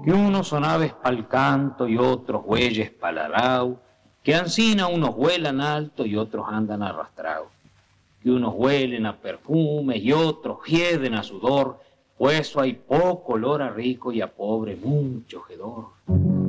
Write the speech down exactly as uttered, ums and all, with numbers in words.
que unos son aves pa'l canto y otros bueyes pa'l arao, que ansina unos vuelan alto y otros andan arrastrados, que unos huelen a perfume y otros hieden a sudor, pues hay poco olor a rico y a pobre mucho hedor.